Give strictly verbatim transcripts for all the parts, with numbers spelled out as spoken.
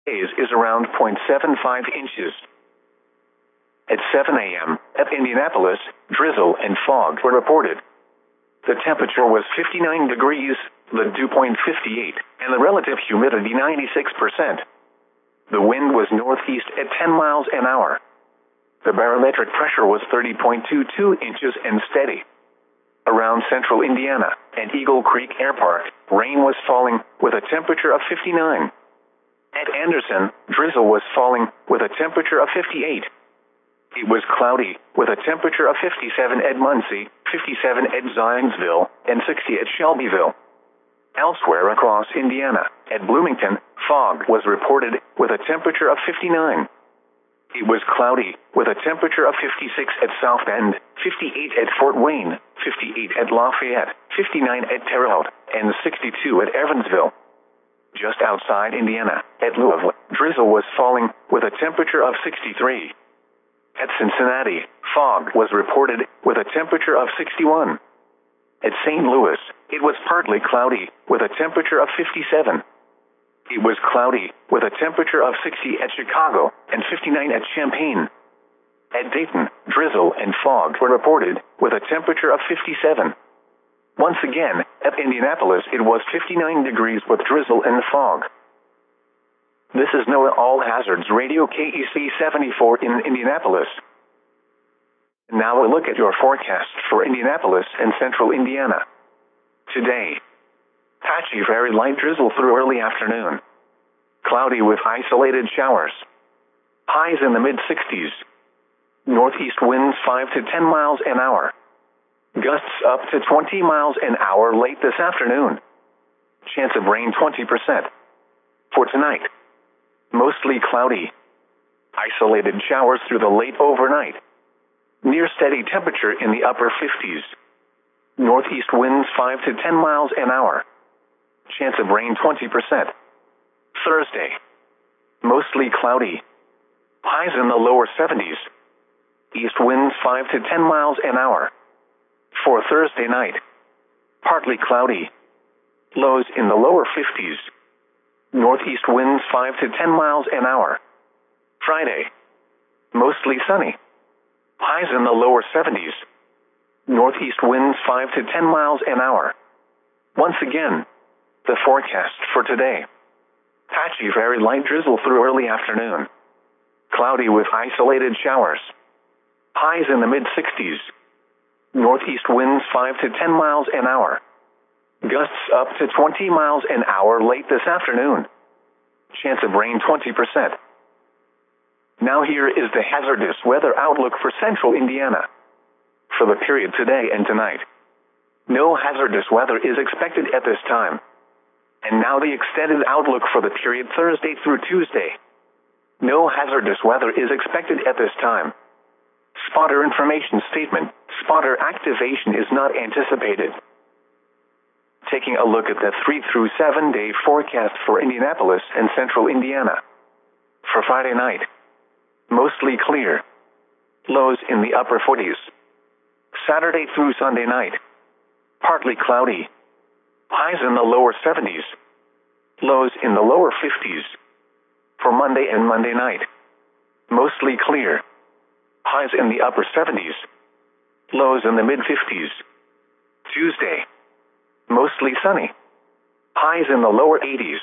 days is around zero point seven five inches. At seven a m at Indianapolis, drizzle and fog were reported. The temperature was fifty-nine degrees, the dew point fifty-eight, and the relative humidity ninety-six percent. The wind was northeast at ten miles an hour. The barometric pressure was thirty point two two inches and steady. Around central Indiana and Eagle Creek Air Park, rain was falling with a temperature of fifty-nine. At Anderson, drizzle was falling with a temperature of fifty-eight. It was cloudy with a temperature of fifty-seven at Muncie, fifty-seven at Zionsville, and sixty at Shelbyville. Elsewhere across Indiana, at Bloomington, fog was reported with a temperature of fifty-nine. It was cloudy with a temperature of fifty-six at South Bend, fifty-eight at Fort Wayne, fifty-eight at Lafayette, fifty-nine at Terre Haute, and sixty-two at Evansville. Just outside Indiana, at Louisville, drizzle was falling with a temperature of sixty-three. At Cincinnati, fog was reported with a temperature of sixty-one. At Saint Louis, it was partly cloudy with a temperature of fifty-seven. It was cloudy with a temperature of sixty at Chicago and fifty-nine at Champaign. At Dayton, drizzle and fog were reported with a temperature of fifty-seven. Once again, at Indianapolis it was fifty-nine degrees with drizzle and fog. This is NOAA All Hazards Radio K E C seventy-four in Indianapolis. Now a look at your forecast for Indianapolis and central Indiana. Today, patchy very light drizzle through early afternoon. Cloudy with isolated showers. Highs in the mid sixties. Northeast winds five to ten miles an hour. Gusts up to twenty miles an hour late this afternoon. Chance of rain twenty percent. For tonight, mostly cloudy. Isolated showers through the late overnight. Near steady temperature in the upper fifties. Northeast winds five to ten miles an hour. Chance of rain twenty percent. Thursday, mostly cloudy. Highs in the lower seventies. East winds five to ten miles an hour. For Thursday night, partly cloudy. Lows in the lower fifties. Northeast winds five to ten miles an hour. Friday, mostly sunny. Highs in the lower seventies. Northeast winds five to ten miles an hour. Once again, the forecast for today. Patchy very light drizzle through early afternoon. Cloudy with isolated showers. Highs in the mid sixties. Northeast winds five to ten miles an hour. Gusts up to twenty miles an hour late this afternoon. Chance of rain twenty percent. Now here is the hazardous weather outlook for central Indiana. For the period today and tonight, no hazardous weather is expected at this time. And now the extended outlook for the period Thursday through Tuesday. No hazardous weather is expected at this time. Spotter information statement, spotter activation is not anticipated. Taking a look at the three through seven day forecast for Indianapolis and central Indiana. For Friday night, mostly clear. Lows in the upper forties. Saturday through Sunday night, partly cloudy. Highs in the lower seventies. Lows in the lower fifties. For Monday and Monday night, mostly clear. Highs in the upper seventies. Lows in the mid fifties. Tuesday, mostly sunny. Highs in the lower eighties.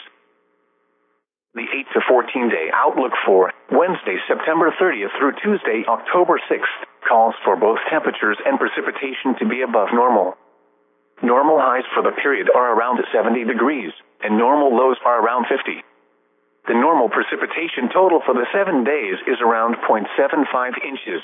The eight to fourteen day outlook for Wednesday, September thirtieth through Tuesday, October sixth, calls for both temperatures and precipitation to be above normal. Normal highs for the period are around seventy degrees, and normal lows are around fifty. The normal precipitation total for the seven days is around zero point seven five inches.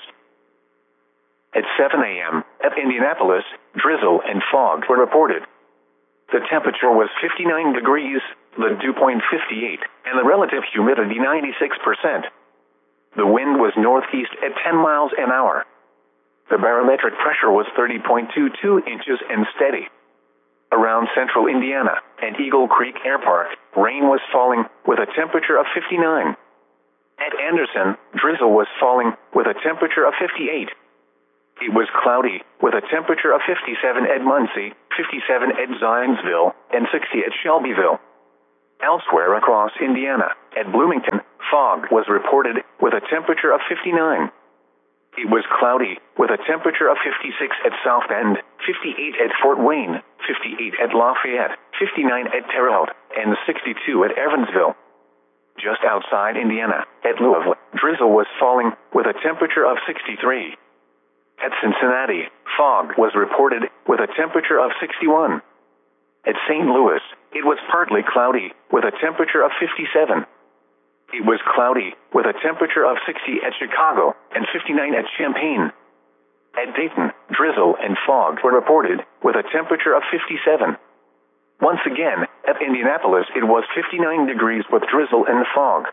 At seven a m at Indianapolis, drizzle and fog were reported. The temperature was fifty-nine degrees, the dew point fifty-eight, and the relative humidity ninety-six percent. The wind was northeast at ten miles an hour. The barometric pressure was thirty point two two inches and steady. Around central Indiana and Eagle Creek Air Park, rain was falling with a temperature of fifty-nine. At Anderson, drizzle was falling with a temperature of fifty-eight. It was cloudy with a temperature of fifty-seven at Muncie, fifty-seven at Zionsville, and sixty at Shelbyville. Elsewhere across Indiana, At Bloomington, fog was reported with a temperature of fifty-nine. It was cloudy with a temperature of fifty-six at South Bend, fifty-eight at Fort Wayne, fifty-eight at Lafayette, fifty-nine at Terre Haute, and sixty-two at Evansville. Just outside Indiana, at Louisville, drizzle was falling with a temperature of sixty-three. At Cincinnati, fog was reported with a temperature of sixty-one. At Saint Louis, it was partly cloudy with a temperature of fifty-seven. It was cloudy with a temperature of sixty at Chicago and fifty-nine at Champaign. At Dayton, drizzle and fog were reported with a temperature of fifty-seven. Once again, at Indianapolis it was fifty-nine degrees with drizzle and fog.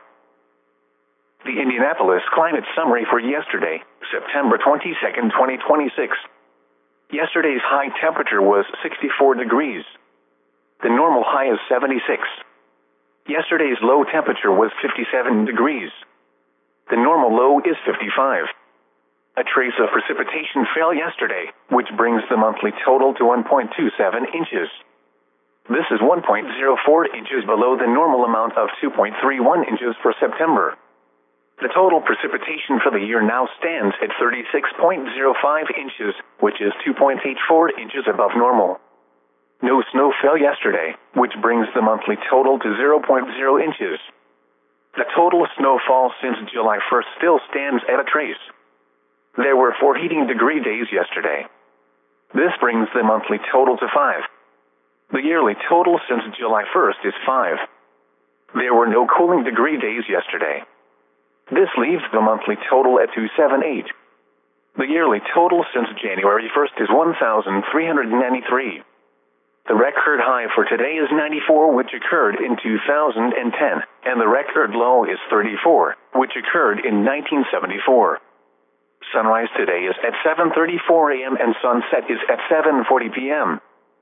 The Indianapolis climate summary for yesterday, September twenty-second, twenty twenty-six. Yesterday's high temperature was sixty-four degrees. The normal high is seventy-six. Yesterday's low temperature was fifty-seven degrees. The normal low is fifty-five. A trace of precipitation fell yesterday, which brings the monthly total to one point two seven inches. This is one point zero four inches below the normal amount of two point three one inches for September. The total precipitation for the year now stands at thirty-six point zero five inches, which is two point eight four inches above normal. No snow fell yesterday, which brings the monthly total to zero point zero inches. The total snowfall since July first still stands at a trace. There were four heating degree days yesterday. This brings the monthly total to five. The yearly total since July first is five. There were no cooling degree days yesterday. This leaves the monthly total at two hundred seventy-eight. The yearly total since January first is one thousand three hundred ninety-three. The record high for today is ninety-four, which occurred in two thousand ten, and the record low is thirty-four, which occurred in nineteen seventy-four. Sunrise today is at seven thirty-four a m and sunset is at seven forty p m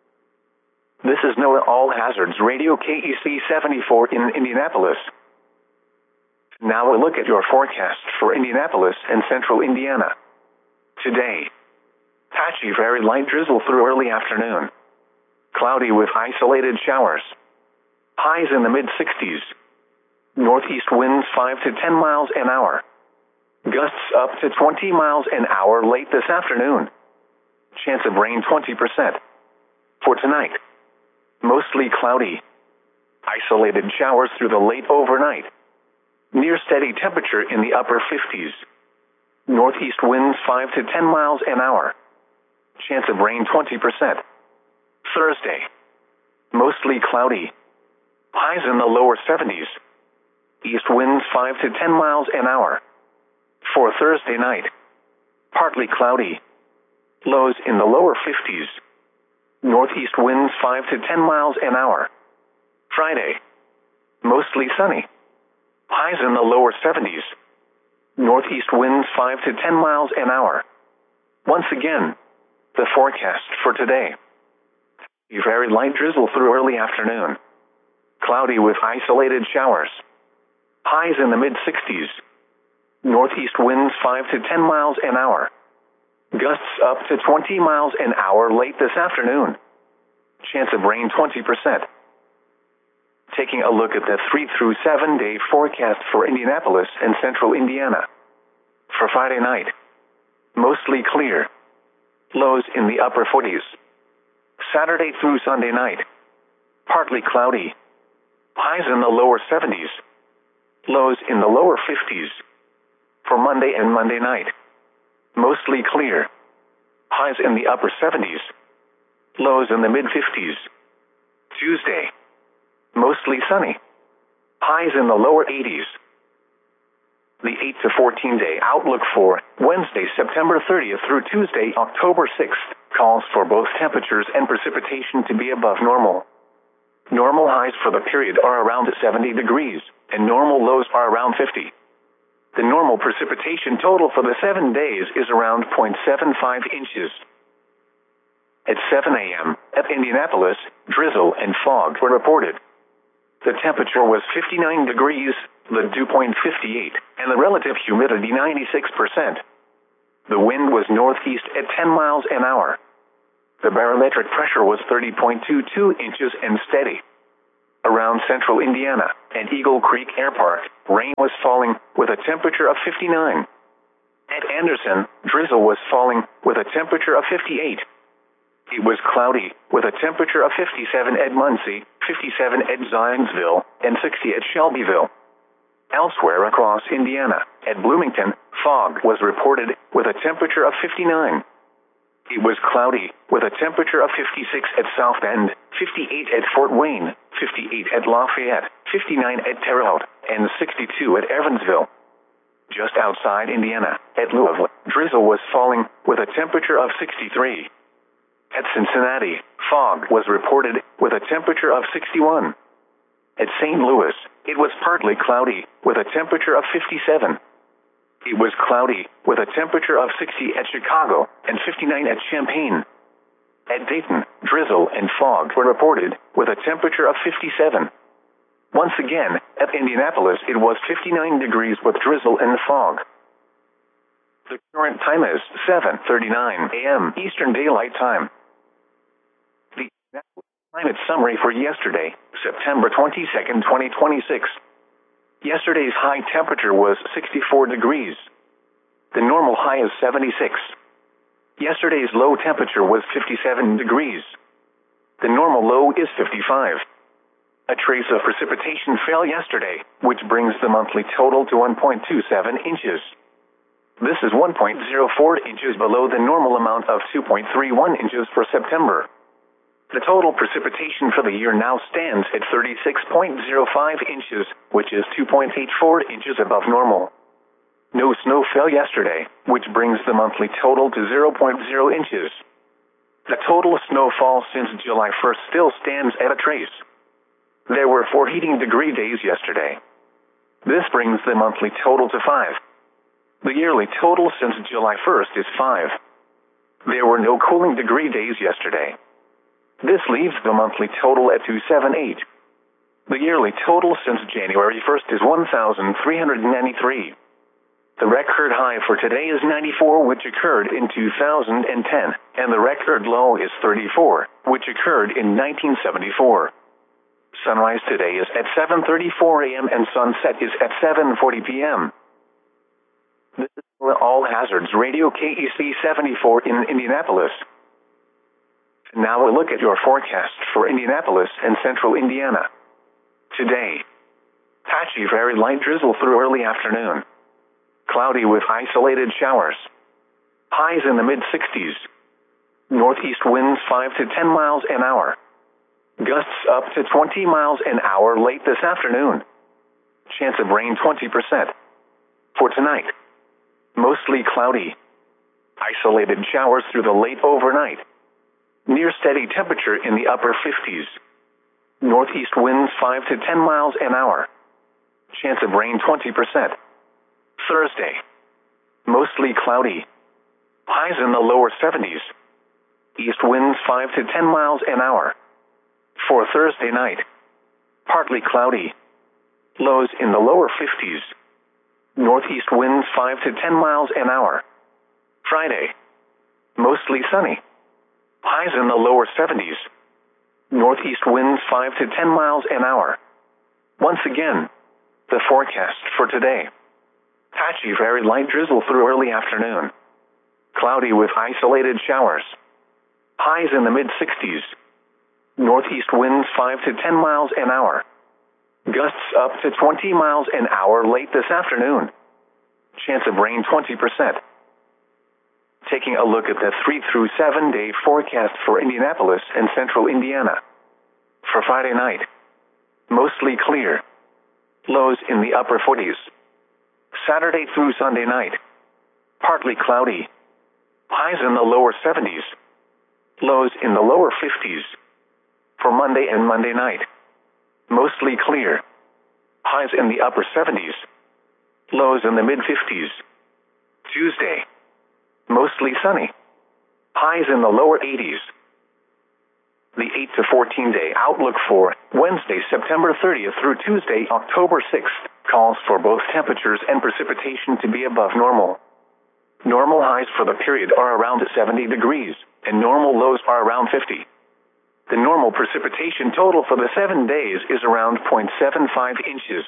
This is NOAA All Hazards Radio K E C seventy-four in Indianapolis. Now a look at your forecast for Indianapolis and central Indiana. Today, patchy very light drizzle through early afternoon. Cloudy with isolated showers. Highs in the mid-sixties. Northeast winds five to ten miles an hour. Gusts up to twenty miles an hour late this afternoon. Chance of rain twenty percent. For tonight, mostly cloudy. Isolated showers through the late overnight. Near steady temperature in the upper fifties. Northeast winds five to ten miles an hour. Chance of rain twenty percent. Thursday, mostly cloudy. Highs in the lower seventies. East winds five to ten miles an hour. For Thursday night, partly cloudy. Lows in the lower fifties. Northeast winds five to ten miles an hour. Friday, mostly sunny. Highs in the lower seventies. Northeast winds five to ten miles an hour. Once again, the forecast for today. Very light drizzle through early afternoon. Cloudy with isolated showers. Highs in the mid-sixties. Northeast winds five to ten miles an hour. Gusts up to twenty miles an hour late this afternoon. Chance of rain twenty percent. Taking a look at the three through seven day forecast for Indianapolis and central Indiana. For Friday night, mostly clear. Lows in the upper forties. Saturday through Sunday night, partly cloudy. Highs in the lower seventies. Lows in the lower fifties. For Monday and Monday night, mostly clear. Highs in the upper seventies. Lows in the mid-fifties. Tuesday, mostly sunny. Highs in the lower eighties. The eight to fourteen day outlook for Wednesday, September thirtieth through Tuesday, October sixth, calls for both temperatures and precipitation to be above normal. Normal highs for the period are around seventy degrees, and normal lows are around fifty. The normal precipitation total for the seven days is around zero point seven five inches. At seven a m, at Indianapolis, drizzle and fog were reported. The temperature was fifty-nine degrees, the dew point fifty-eight, and the relative humidity ninety-six percent. The wind was northeast at ten miles an hour. The barometric pressure was thirty point two two inches and steady. Around central Indiana and Eagle Creek Air Park, rain was falling with a temperature of fifty-nine. At Anderson, drizzle was falling with a temperature of fifty-eight. It was cloudy with a temperature of fifty-seven at Muncie, fifty-seven at Zionsville, and sixty at Shelbyville. Elsewhere across Indiana, at Bloomington, fog was reported with a temperature of fifty-nine. It was cloudy with a temperature of fifty-six at South Bend, fifty-eight at Fort Wayne, fifty-eight at Lafayette, fifty-nine at Terre Haute, and sixty-two at Evansville. Just outside Indiana, at Louisville, drizzle was falling with a temperature of sixty-three. At Cincinnati, fog was reported with a temperature of sixty-one. At Saint Louis, it was partly cloudy with a temperature of fifty-seven. It was cloudy with a temperature of sixty at Chicago and fifty-nine at Champaign. At Dayton, drizzle and fog were reported with a temperature of fifty-seven. Once again, at Indianapolis it was fifty-nine degrees with drizzle and fog. The current time is seven thirty-nine a m Eastern Daylight Time. The climate summary for yesterday, September twenty-second, twenty twenty-six. Yesterday's high temperature was sixty-four degrees. The normal high is seventy-six. Yesterday's low temperature was fifty-seven degrees. The normal low is fifty-five. A trace of precipitation fell yesterday, which brings the monthly total to one point two seven inches. This is one point zero four inches below the normal amount of two point three one inches for September. The total precipitation for the year now stands at thirty-six point zero five inches, which is two point eight four inches above normal. No snow fell yesterday, which brings the monthly total to zero point zero inches. The total snowfall since July first still stands at a trace. There were four heating degree days yesterday. This brings the monthly total to five. The yearly total since July first is five. There were no cooling degree days yesterday. This leaves the monthly total at two hundred seventy-eight. The yearly total since January first is one thousand three hundred ninety-three. The record high for today is ninety-four, which occurred in two thousand ten, and the record low is thirty-four, which occurred in nineteen seventy-four. Sunrise today is at seven thirty-four a m and sunset is at seven forty p m This is All Hazards Radio K E C seventy-four in Indianapolis. Now a look at your forecast for Indianapolis and central Indiana. Today, patchy very light drizzle through early afternoon. Cloudy with isolated showers. Highs in the mid-sixties. Northeast winds five to ten miles an hour. Gusts up to twenty miles an hour late this afternoon. Chance of rain twenty percent. For tonight, mostly cloudy. Isolated showers through the late overnight. Near steady temperature in the upper fifties. Northeast winds five to ten miles an hour. Chance of rain twenty percent. Thursday, mostly cloudy. Highs in the lower seventies. East winds five to ten miles an hour. For Thursday night, partly cloudy. Lows in the lower fifties. Northeast winds five to ten miles an hour. Friday, mostly sunny. Highs in the lower seventies. Northeast winds five to ten miles an hour. Once again, the forecast for today. Patchy very light drizzle through early afternoon. Cloudy with isolated showers. Highs in the mid-sixties. Northeast winds five to ten miles an hour. Gusts up to twenty miles an hour late this afternoon. Chance of rain twenty percent. Taking a look at the three through seven day forecast for Indianapolis and central Indiana. For Friday night, mostly clear. Lows in the upper forties. Saturday through Sunday night, partly cloudy. Highs in the lower seventies. Lows in the lower fifties. For Monday and Monday night, mostly clear. Highs in the upper seventies. Lows in the mid-fifties. Tuesday, mostly sunny. Highs in the lower eighties. The eight to fourteen day outlook for Wednesday, September thirtieth through Tuesday, October sixth, calls for both temperatures and precipitation to be above normal. Normal highs for the period are around seventy degrees, and normal lows are around fifty. The normal precipitation total for the seven days is around zero point seven five inches.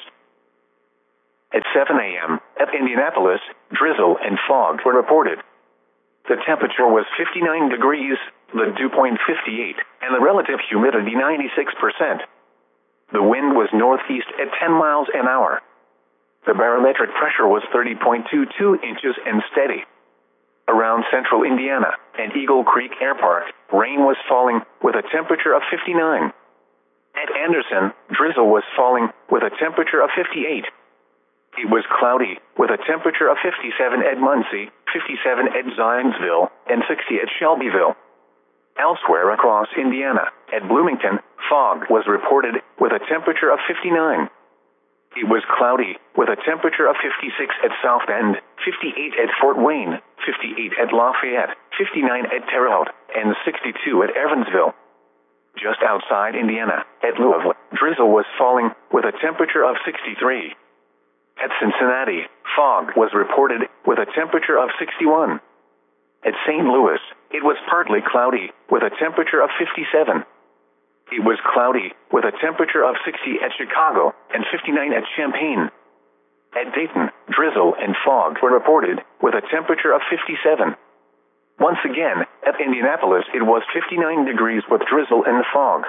At seven a.m., at Indianapolis, drizzle and fog were reported. The temperature was fifty-nine degrees, the dew point fifty-eight, and the relative humidity ninety-six percent. The wind was northeast at ten miles an hour. The barometric pressure was thirty point two two inches and steady. Around central Indiana and Eagle Creek Air Park, rain was falling with a temperature of fifty-nine. At Anderson, drizzle was falling with a temperature of fifty-eight. It was cloudy with a temperature of fifty-seven at Muncie, fifty-seven at Zionsville, and sixty at Shelbyville. Elsewhere across Indiana, at Bloomington, fog was reported with a temperature of fifty-nine. It was cloudy with a temperature of fifty-six at South Bend, fifty-eight at Fort Wayne, fifty-eight at Lafayette, fifty-nine at Terre Haute, and sixty-two at Evansville. Just outside Indiana, at Louisville, drizzle was falling with a temperature of sixty-three. At Cincinnati, fog was reported with a temperature of sixty-one. At Saint Louis, it was partly cloudy with a temperature of fifty-seven. It was cloudy with a temperature of sixty at Chicago and fifty-nine at Champaign. At Dayton, drizzle and fog were reported with a temperature of fifty-seven. Once again, at Indianapolis, it was fifty-nine degrees with drizzle and fog.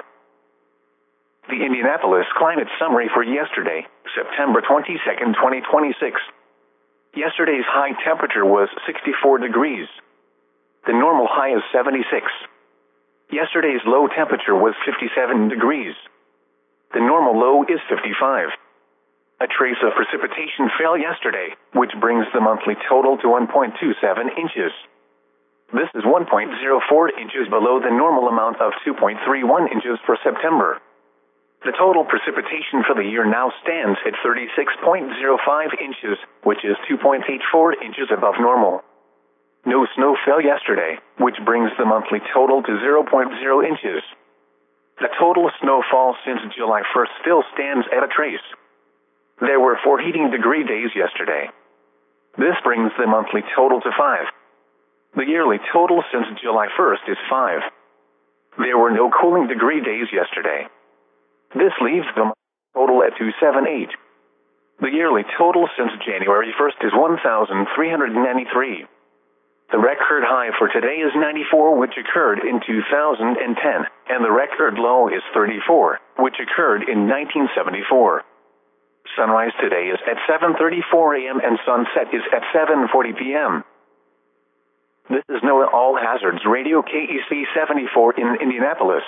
The Indianapolis climate summary for yesterday, September twenty-second, twenty twenty-six. Yesterday's high temperature was sixty-four degrees. The normal high is seventy-six. Yesterday's low temperature was fifty-seven degrees. The normal low is fifty-five. A trace of precipitation fell yesterday, which brings the monthly total to one point two seven inches. This is one point zero four inches below the normal amount of two point three one inches for September. The total precipitation for the year now stands at thirty-six point zero five inches, which is two point eight four inches above normal. No snow fell yesterday, which brings the monthly total to zero point zero inches. The total snowfall since July first still stands at a trace. There were four heating degree days yesterday. This brings the monthly total to five. The yearly total since July first is five. There were no cooling degree days yesterday. This leaves the total at two hundred seventy-eight. The yearly total since January first is one thousand three hundred ninety-three. The record high for today is ninety-four, which occurred in two thousand ten, and the record low is thirty-four, which occurred in nineteen seventy-four. Sunrise today is at seven thirty-four a.m. and sunset is at seven forty p.m. This is NOAA All Hazards Radio K E C seventy-four in Indianapolis.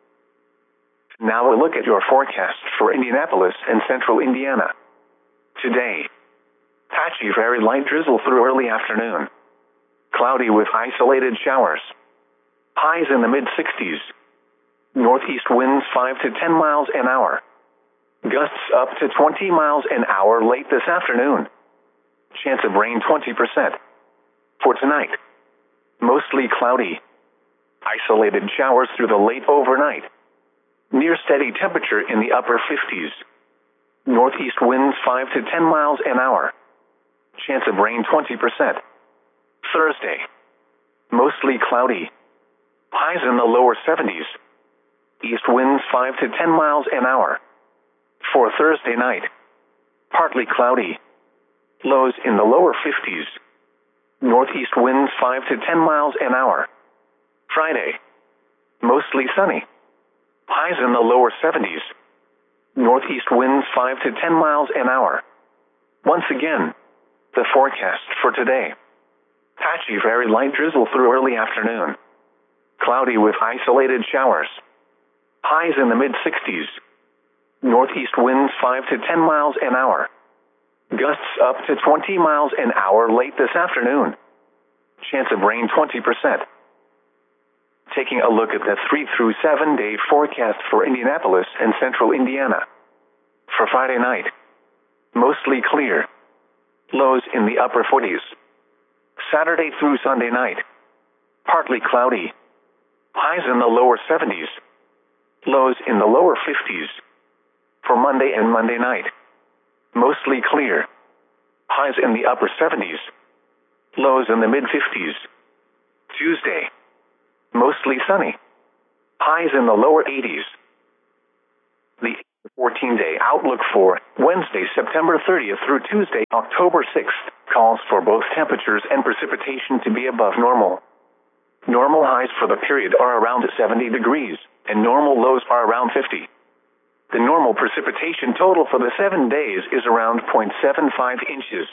Now a look at your forecast for Indianapolis and central Indiana. Today, patchy very light drizzle through early afternoon. Cloudy with isolated showers. Highs in the mid-sixties. Northeast winds five to ten miles an hour. Gusts up to twenty miles an hour late this afternoon. Chance of rain twenty percent. For tonight, mostly cloudy. Isolated showers through the late overnight. Near steady temperature in the upper fifties. Northeast winds five to ten miles an hour. Chance of rain twenty percent. Thursday, mostly cloudy. Highs in the lower seventies. East winds five to ten miles an hour. For Thursday night, partly cloudy. Lows in the lower fifties. Northeast winds five to ten miles an hour. Friday, mostly sunny. Highs in the lower seventies. Northeast winds five to ten miles an hour. Once again, the forecast for today. Patchy very light drizzle through early afternoon. Cloudy with isolated showers. Highs in the mid-sixties. Northeast winds five to ten miles an hour. Gusts up to twenty miles an hour late this afternoon. Chance of rain twenty percent. Taking a look at the three through seven day forecast for Indianapolis and central Indiana. For Friday night, mostly clear. Lows in the upper forties. Saturday through Sunday night, partly cloudy. Highs in the lower seventies. Lows in the lower fifties. For Monday and Monday night, mostly clear. Highs in the upper seventies. Lows in the mid-fifties. Tuesday, mostly sunny. Highs in the lower eighties. The fourteen-day outlook for Wednesday, September thirtieth through Tuesday, October sixth, calls for both temperatures and precipitation to be above normal. Normal highs for the period are around seventy degrees, and normal lows are around fifty. The normal precipitation total for the seven days is around zero point seven five inches.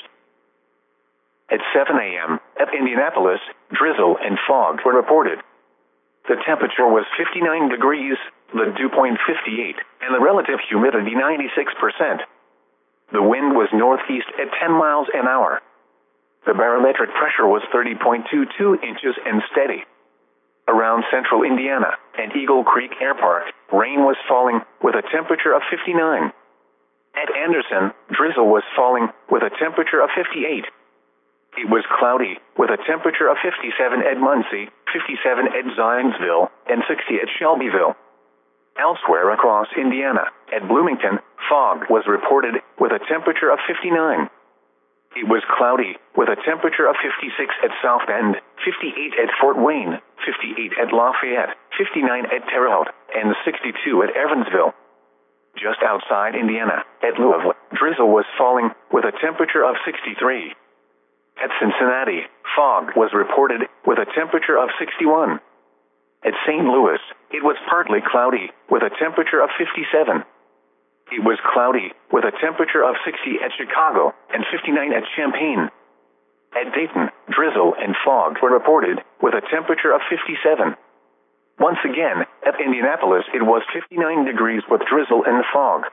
At seven a.m., at Indianapolis, drizzle and fog were reported. The temperature was fifty-nine degrees, the dew point fifty-eight, and the relative humidity ninety-six percent. The wind was northeast at ten miles an hour. The barometric pressure was thirty point two two inches and steady. Around central Indiana and Eagle Creek Air Park, rain was falling with a temperature of fifty-nine. At Anderson, drizzle was falling with a temperature of fifty-eight. It was cloudy with a temperature of fifty-seven at Muncie, fifty-seven at Zionsville, and sixty at Shelbyville. Elsewhere across Indiana, at Bloomington, fog was reported with a temperature of fifty-nine. It was cloudy with a temperature of fifty-six at South Bend, fifty-eight at Fort Wayne, fifty-eight at Lafayette, fifty-nine at Terre Haute, and sixty-two at Evansville. Just outside Indiana, at Louisville, drizzle was falling with a temperature of sixty-three. At Cincinnati, fog was reported with a temperature of sixty-one. At Saint Louis, it was partly cloudy with a temperature of fifty-seven. It was cloudy with a temperature of sixty at Chicago and fifty-nine at Champaign. At Dayton, drizzle and fog were reported with a temperature of fifty-seven. Once again, at Indianapolis it was fifty-nine degrees with drizzle and fog.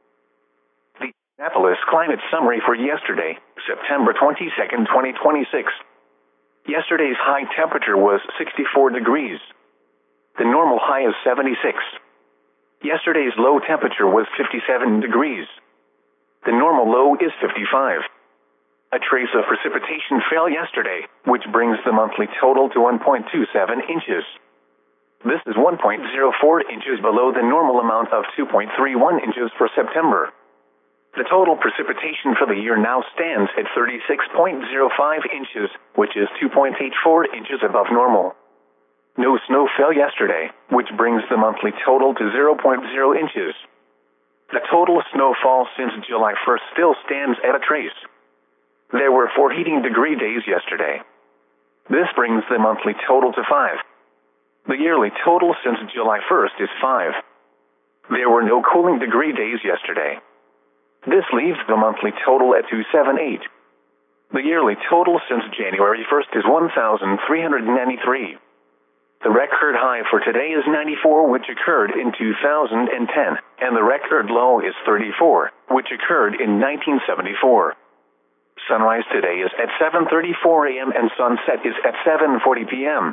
The Indianapolis climate summary for yesterday, September twenty-second, twenty twenty-six. Yesterday's high temperature was sixty-four degrees. The normal high is seventy-six. Yesterday's low temperature was fifty-seven degrees. The normal low is fifty-five. A trace of precipitation fell yesterday, which brings the monthly total to one point two seven inches. This is one point zero four inches below the normal amount of two point three one inches for September. The total precipitation for the year now stands at thirty-six point zero five inches, which is two point eight four inches above normal. No snow fell yesterday, which brings the monthly total to zero point zero inches. The total snowfall since July first still stands at a trace. There were four heating degree days yesterday. This brings the monthly total to five. The yearly total since July first is five. There were no cooling degree days yesterday. This leaves the monthly total at two hundred seventy-eight. The yearly total since January first is one thousand three hundred ninety-three. The record high for today is ninety-four, which occurred in two thousand ten, and the record low is thirty-four, which occurred in nineteen seventy-four. Sunrise today is at seven thirty-four a.m. and sunset is at seven forty p.m.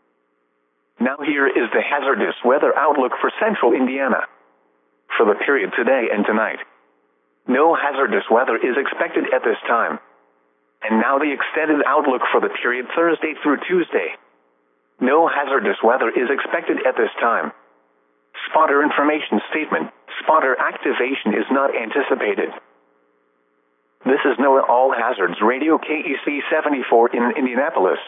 Now here is the hazardous weather outlook for central Indiana. For the period today and tonight, no hazardous weather is expected at this time. And now the extended outlook for the period Thursday through Tuesday. No hazardous weather is expected at this time. Spotter information statement. Spotter activation is not anticipated. This is NOAA All Hazards Radio K E C seventy-four in Indianapolis.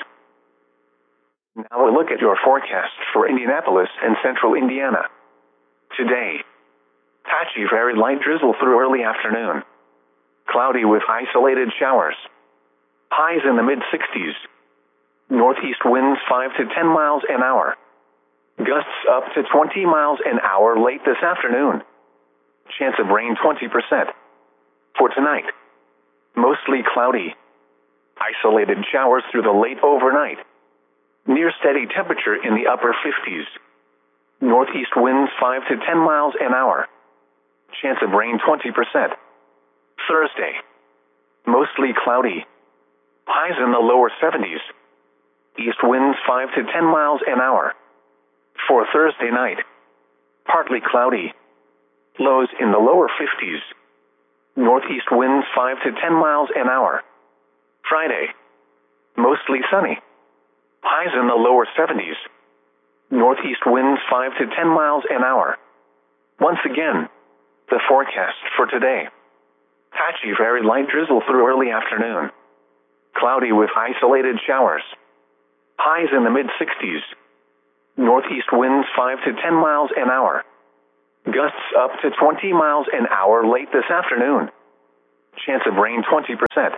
Now a look at your forecast for Indianapolis and central Indiana. Today, patchy very light drizzle through early afternoon. Cloudy with isolated showers. Highs in the mid-sixties. Northeast winds five to ten miles an hour. Gusts up to twenty miles an hour late this afternoon. Chance of rain twenty percent. For tonight, mostly cloudy. Isolated showers through the late overnight. Near steady temperature in the upper fifties. Northeast winds five to ten miles an hour. Chance of rain twenty percent. Thursday, mostly cloudy. Highs in the lower seventies. East winds five to ten miles an hour. For Thursday night, partly cloudy. Lows in the lower fifties. Northeast winds five to ten miles an hour. Friday, mostly sunny. Highs in the lower seventies. Northeast winds five to ten miles an hour. Once again, the forecast for today. Patchy very light drizzle through early afternoon. Cloudy with isolated showers. Highs in the mid-sixties. Northeast winds five to ten miles an hour. Gusts up to twenty miles an hour late this afternoon. Chance of rain twenty percent.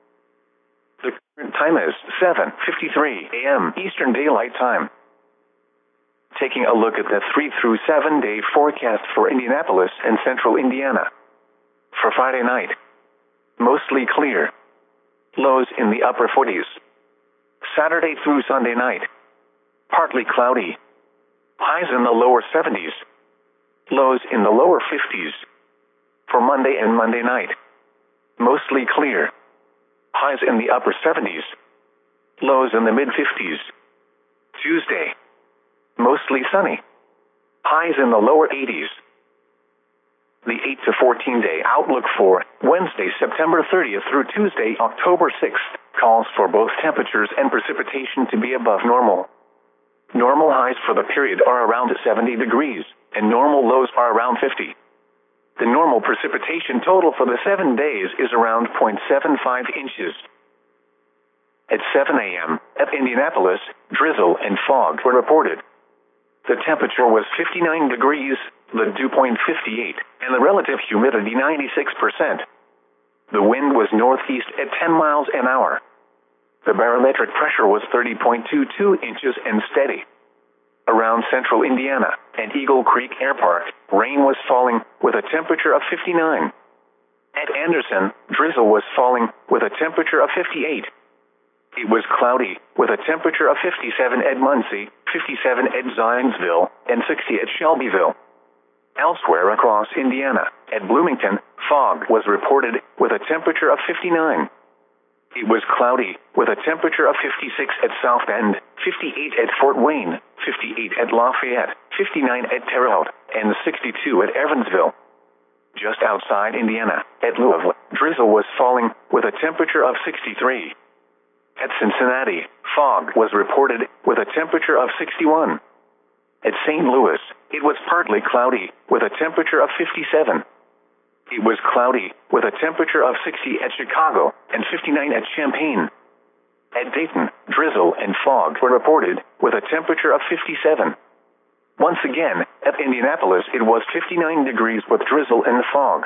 The current time is seven fifty-three a m Eastern Daylight Time. Taking a look at the three through seven day forecast for Indianapolis and central Indiana. For Friday night, mostly clear. Lows in the upper forties. Saturday through Sunday night, partly cloudy. Highs in the lower seventies. Lows in the lower fifties. For Monday and Monday night, mostly clear. Highs in the upper seventies. Lows in the mid fifties. Tuesday, mostly sunny. Highs in the lower eighties. The eight to fourteen day outlook for Wednesday, September thirtieth through Tuesday, October sixth, calls for both temperatures and precipitation to be above normal. Normal highs for the period are around seventy degrees, and normal lows are around fifty. The normal precipitation total for the seven days is around zero point seven five inches. At seven a m at Indianapolis, drizzle and fog were reported. The temperature was fifty-nine degrees, the dew point fifty-eight, and the relative humidity ninety-six percent. The wind was northeast at ten miles an hour. The barometric pressure was thirty point two two inches and steady. Around central Indiana and Eagle Creek Air Park, rain was falling with a temperature of fifty-nine. At Anderson, drizzle was falling with a temperature of fifty-eight. It was cloudy with a temperature of fifty-seven at Muncie, fifty-seven at Zionsville, and sixty at Shelbyville. Elsewhere across Indiana, at Bloomington, fog was reported with a temperature of fifty-nine. It was cloudy with a temperature of fifty-six at South Bend, fifty-eight at Fort Wayne, fifty-eight at Lafayette, fifty-nine at Terre Haute, and sixty-two at Evansville. Just outside Indiana, at Louisville, drizzle was falling with a temperature of sixty-three. At Cincinnati, fog was reported with a temperature of sixty-one. At Saint Louis, it was partly cloudy with a temperature of fifty-seven. It was cloudy with a temperature of sixty at Chicago and fifty-nine at Champaign. At Dayton, drizzle and fog were reported with a temperature of fifty-seven. Once again, at Indianapolis it was fifty-nine degrees with drizzle and fog.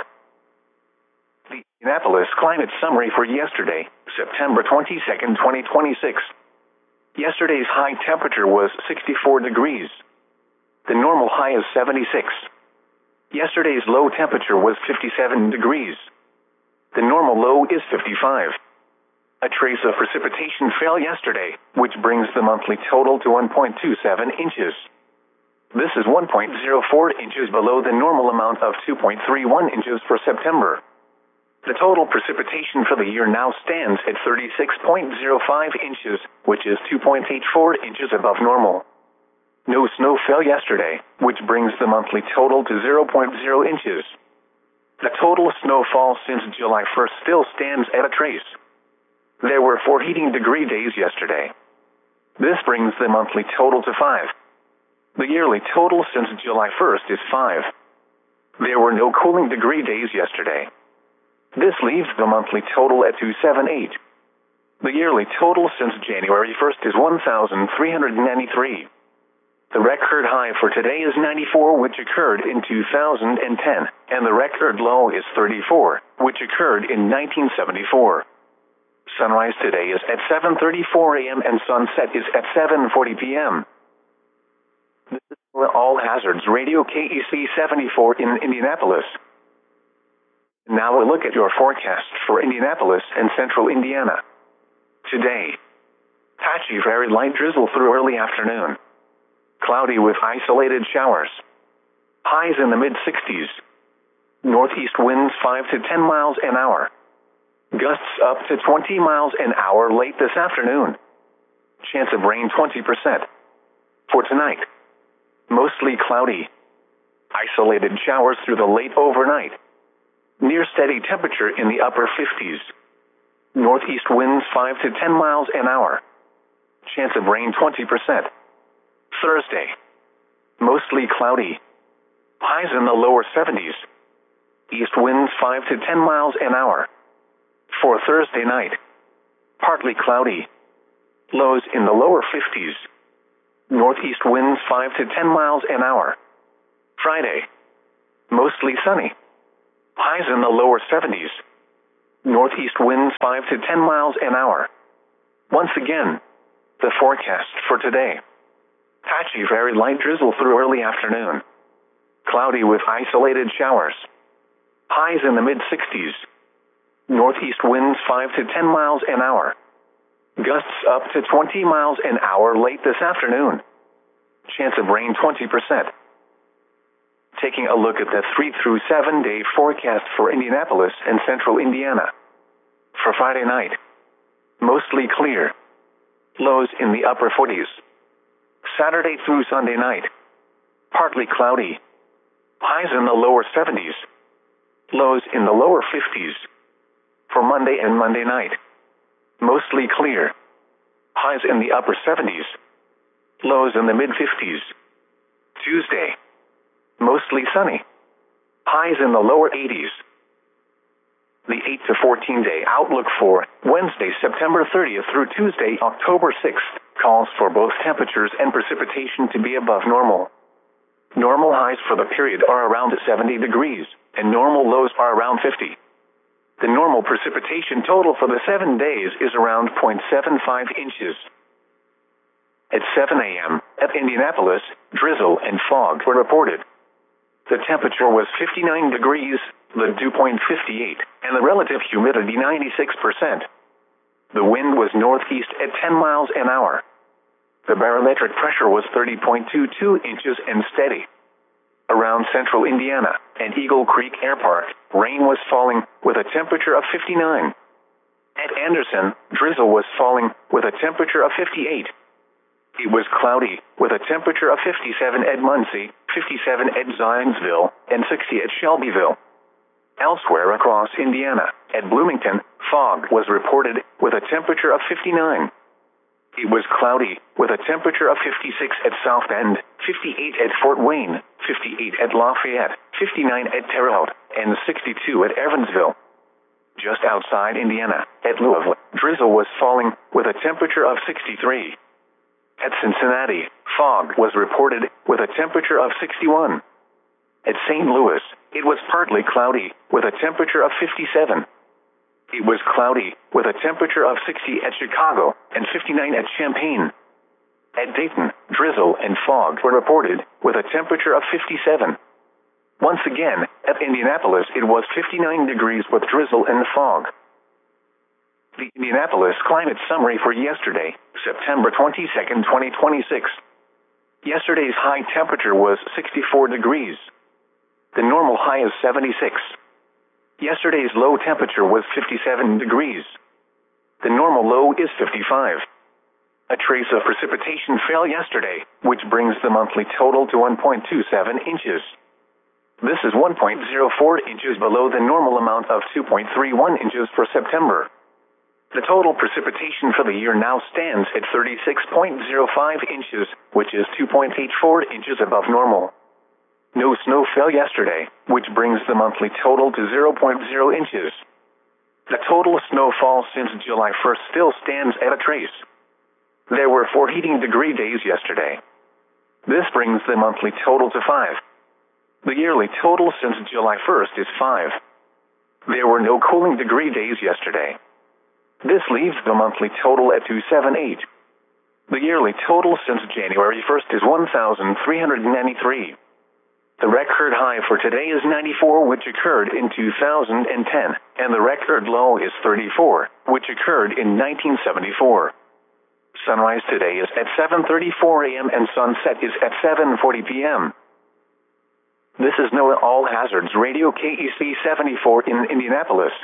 The Indianapolis climate summary for yesterday, September twenty-second, twenty twenty-six. Yesterday's high temperature was sixty-four degrees. The normal high is seventy-six. Yesterday's low temperature was fifty-seven degrees. The normal low is fifty-five. A trace of precipitation fell yesterday, which brings the monthly total to one point two seven inches. This is one point zero four inches below the normal amount of two point three one inches for September. The total precipitation for the year now stands at thirty-six point zero five inches, which is two point eight four inches above normal. No snow fell yesterday, which brings the monthly total to zero point zero inches. The total snowfall since July first still stands at a trace. There were four heating degree days yesterday. This brings the monthly total to five. The yearly total since July first is five. There were no cooling degree days yesterday. This leaves the monthly total at two hundred seventy-eight. The yearly total since January first is one thousand three hundred ninety-three. The record high for today is ninety-four, which occurred in two thousand ten, and the record low is thirty-four, which occurred in nineteen seventy-four. Sunrise today is at seven thirty-four a m and sunset is at seven forty p m This is All Hazards Radio K E C seventy-four in Indianapolis. Now a look at your forecast for Indianapolis and central Indiana. Today, patchy very light drizzle through early afternoon. Cloudy with isolated showers. Highs in the mid sixties. Northeast winds five to ten miles an hour. Gusts up to twenty miles an hour late this afternoon. Chance of rain twenty percent. For tonight, mostly cloudy. Isolated showers through the late overnight. Near steady temperature in the upper fifties. Northeast winds five to ten miles an hour. Chance of rain twenty percent. Thursday, mostly cloudy. Highs in the lower seventies. East winds five to ten miles an hour. For Thursday night, partly cloudy. Lows in the lower fifties. Northeast winds five to ten miles an hour. Friday, mostly sunny. Highs in the lower seventies. Northeast winds five to ten miles an hour. Once again, the forecast for today. Patchy very light drizzle through early afternoon. Cloudy with isolated showers. Highs in the mid sixties. Northeast winds five to ten miles an hour. Gusts up to twenty miles an hour late this afternoon. Chance of rain twenty percent. Taking a look at the three through seven day forecast for Indianapolis and central Indiana. For Friday night, mostly clear. Lows in the upper forties. Saturday through Sunday night, partly cloudy. Highs in the lower seventies. Lows in the lower fifties. For Monday and Monday night, mostly clear. Highs in the upper seventies. Lows in the mid fifties. Tuesday, mostly sunny. Highs in the lower eighties. The eight to fourteen day outlook for Wednesday, September thirtieth through Tuesday, October sixth, calls for both temperatures and precipitation to be above normal. Normal highs for the period are around seventy degrees, and normal lows are around fifty. The normal precipitation total for the seven days is around zero point seven five inches. At seven a m at Indianapolis, drizzle and fog were reported. The temperature was fifty-nine degrees, the dew point fifty-eight, and the relative humidity ninety-six percent. The wind was northeast at ten miles an hour. The barometric pressure was thirty point two two inches and steady. Around central Indiana and Eagle Creek Air Park, rain was falling with a temperature of fifty-nine. At Anderson, drizzle was falling with a temperature of fifty-eight. It was cloudy with a temperature of fifty-seven at Muncie, fifty-seven at Zionsville, and sixty at Shelbyville. Elsewhere across Indiana, at Bloomington, fog was reported with a temperature of fifty-nine. It was cloudy with a temperature of fifty-six at South Bend, fifty-eight at Fort Wayne, fifty-eight at Lafayette, fifty-nine at Terre Haute, and sixty-two at Evansville. Just outside Indiana, at Louisville, drizzle was falling with a temperature of sixty-three. At Cincinnati, fog was reported with a temperature of sixty-one. At Saint Louis, it was partly cloudy with a temperature of fifty-seven. It was cloudy with a temperature of sixty at Chicago and fifty-nine at Champaign. At Dayton, drizzle and fog were reported with a temperature of fifty-seven. Once again, at Indianapolis, it was fifty-nine degrees with drizzle and fog. The Indianapolis climate summary for yesterday, September twenty-second, twenty twenty-six. Yesterday's high temperature was sixty-four degrees. The normal high is seventy-six. Yesterday's low temperature was fifty-seven degrees. The normal low is fifty-five. A trace of precipitation fell yesterday, which brings the monthly total to one point two seven inches. This is one point zero four inches below the normal amount of two point three one inches for September. The total precipitation for the year now stands at thirty-six point zero five inches, which is two point eight four inches above normal. No snow fell yesterday, which brings the monthly total to zero point zero inches. The total snowfall since July first still stands at a trace. There were four heating degree days yesterday. This brings the monthly total to five. The yearly total since July first is five. There were no cooling degree days yesterday. This leaves the monthly total at two hundred seventy-eight. The yearly total since January first is one thousand three hundred ninety-three. The record high for today is ninety-four, which occurred in two thousand ten, and the record low is thirty-four, which occurred in nineteen seventy-four. Sunrise today is at seven thirty-four a m and sunset is at seven forty p m This is NOAA All Hazards Radio K E C seventy-four in Indianapolis.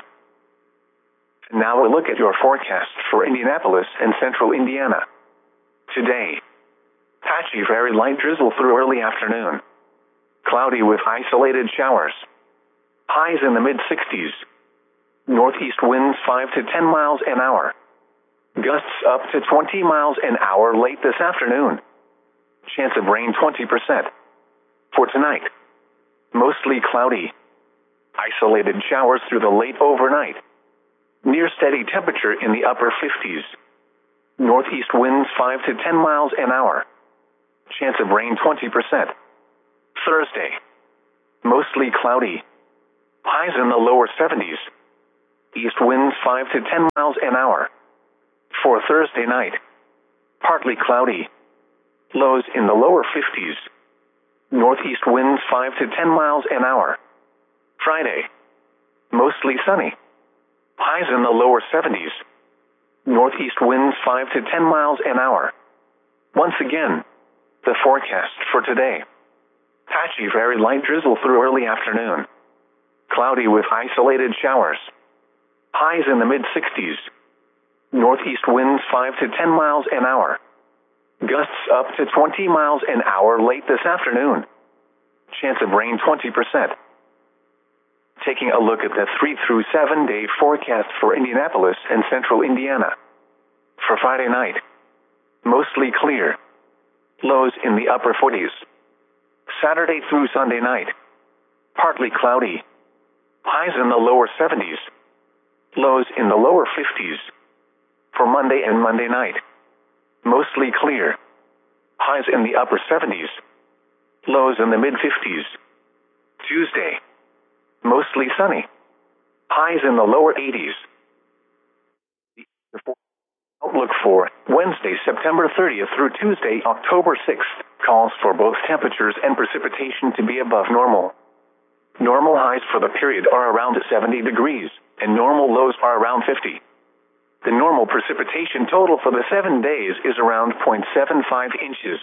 Now a look at your forecast for Indianapolis and central Indiana. Today, patchy very light drizzle through early afternoon. Cloudy with isolated showers. Highs in the mid sixties. Northeast winds five to ten miles an hour. Gusts up to twenty miles an hour late this afternoon. Chance of rain twenty percent. For tonight, mostly cloudy. Isolated showers through the late overnight. Near steady temperature in the upper fifties. Northeast winds five to ten miles an hour. Chance of rain twenty percent. Thursday. Mostly cloudy. Highs in the lower seventies. East winds five to ten miles an hour. For Thursday night. Partly cloudy. Lows in the lower fifties. Northeast winds five to ten miles an hour. Friday. Mostly sunny. Highs in the lower seventies. Northeast winds five to ten miles an hour. Once again, the forecast for today. Patchy very light drizzle through early afternoon. Cloudy with isolated showers. Highs in the mid-sixties. Northeast winds five to ten miles an hour. Gusts up to twenty miles an hour late this afternoon. Chance of rain twenty percent. Taking a look at the three through seven day forecast for Indianapolis and central Indiana. For Friday night. Mostly clear. Lows in the upper forties. Saturday through Sunday night. Partly cloudy. Highs in the lower seventies. Lows in the lower fifties. For Monday and Monday night. Mostly clear. Highs in the upper seventies. Lows in the mid-fifties. Tuesday. Mostly sunny. Highs in the lower eighties. The outlook for Wednesday, September thirtieth through Tuesday, October sixth, calls for both temperatures and precipitation to be above normal. Normal highs for the period are around seventy degrees, and normal lows are around fifty. The normal precipitation total for the seven days is around zero point seven five inches.